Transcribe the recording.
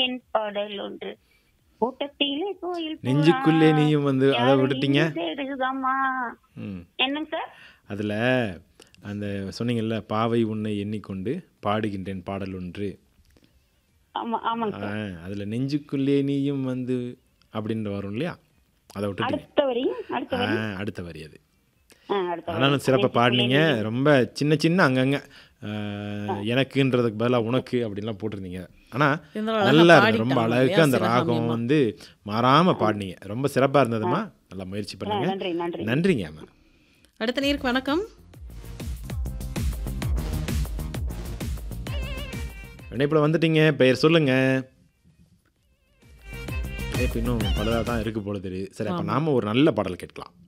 பாடுகின்றேன் பாடல் ஒன்று. கூட்டத்திலே கோயில் புறா நெஞ்சுக்குள்ளே நீயும் வந்து அதை யாரை விட்டுட்டீங்க. இங்கு தேடுதம்மா. ம் என்னங்க சார்? அதில் அந்த சொன்னீங்கல்ல, பாவை உன்னை எண்ணிக்கொண்டு பாடுகின்றேன் பாடல் ஒன்று. ஆமா ஆமாங்க சார். அதில் நெஞ்சுக்குள்ளே நீயும் வந்து அப்படின்னு வரும் இல்லையா, அதை விட்டுட்டீங்க. அடுத்த வரி அடுத்த வரி அடுத்த வரி அது. அடுத்த வரி. ஆனாலும் சிறப்பாக நெஞ்சுக்குள்ளே பாடினீங்க. நீயும். ரொம்ப சின்ன சின்ன அங்கங்கே எனக்குன்றதுக்கு பதிலாக உனக்கு அப்படின்லாம் போட்டிருந்தீங்க. ஆனால் இருந்தாலும் அழகா நல்லா இருந்தது. ரொம்ப பாடிட்டாங்க அழகாக இல்லையா அந்த ராகம் சிவகாமியம்மா? வந்து மாறாமல் பாடினீங்க. ரொம்ப சிறப்பாக இருந்ததும்மா. நல்லா முயற்சி பண்ணுங்க. நன்றி நன்றி. நன்றிங்க அம்மா. அடுத்த நேருக்கு வணக்கம். இணைப்பில் வந்துட்டீங்க. பெயர் சொல்லுங்க. இணைப்பு இன்னும் பலதாக தான் இருக்கு போல தெரியுது. சரி, அப்போ ஆமா. நாம ஒரு நல்ல பாடல் கேட்கலாம்.